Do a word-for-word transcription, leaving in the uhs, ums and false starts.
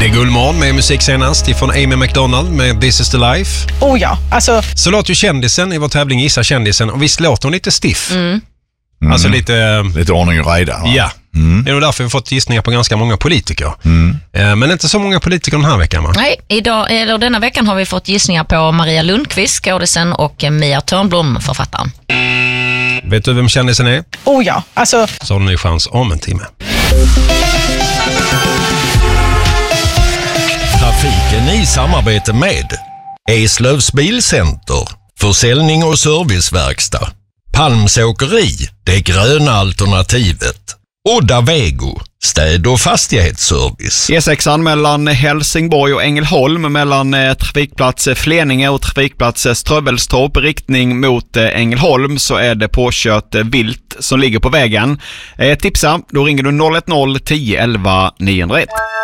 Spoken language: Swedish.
Det är Guldmorgon med musik senast ifrån Amy McDonald med This is the Life. Oh ja, alltså... Så låter ju kändisen i vår tävling Gissa kändisen och visst låter hon lite stiff. Mm. Alltså lite... Lite ordning och reda. Va? Ja, mm. det är nog därför vi har fått gissningar på ganska många politiker. Mm. Men inte så många politiker den här veckan, va? Nej, idag, eller denna veckan har vi fått gissningar på Maria Lundqvist, skådisen, och Mia Törnblom, författaren. Vet du vem kändisen är? Oh ja, alltså... Så har du ny chans om en timme. Trafiken i samarbete med Eslövs Bilcenter, försäljning och serviceverkstad, Palms åkeri, det gröna alternativet, Odda Vego, städ- och fastighetsservice. E sexan mellan Helsingborg och Ängelholm, mellan eh, trafikplats Fleninge och trafikplats Ströbelstorp, riktning mot eh, Ängelholm, så är det påkört eh, vilt som ligger på vägen. Eh, tipsa, då ringer du noll ett noll tio elva nio noll ett.